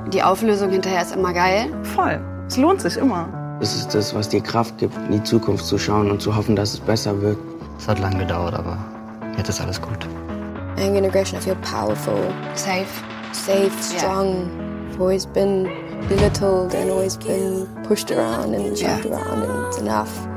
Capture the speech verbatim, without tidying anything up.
Die Auflösung hinterher ist immer geil. Voll. Es lohnt sich immer. Das ist das, was dir Kraft gibt, in die Zukunft zu schauen und zu hoffen, dass es besser wird. Es hat lange gedauert, aber jetzt ist alles gut. Angry and aggression, I feel powerful. Safe. Safe, strong. I've always been belittled and always been pushed around and shoved Yeah. around, and it's enough.